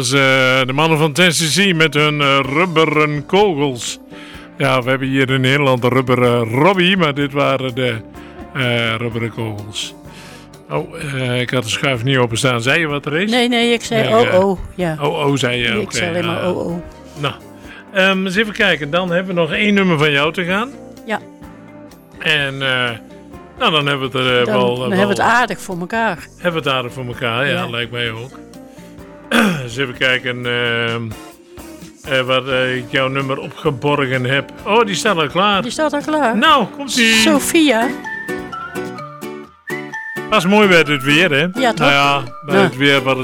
De mannen van Tennessee met hun rubberen kogels. Ja, we hebben hier in Nederland de rubberen Robbie, maar dit waren de rubberen kogels. Ik had de schuif niet openstaan. Zei je wat er is? Nee, ik zei ja. Zei je. Ik zei alleen maar Nou, eens even kijken. Dan hebben we nog 1 nummer van jou te gaan. Ja. En dan hebben we het Dan hebben we het aardig voor elkaar. Hebben we het aardig voor elkaar, ja. Lijkt mij ook. Eens even kijken waar ik jouw nummer opgeborgen heb. Oh, die staat al klaar. Die staat al klaar. Nou, komt-ie. Sophia. Pas mooi bij het weer, hè? Ja, toch? Nou ja, bij het weer wat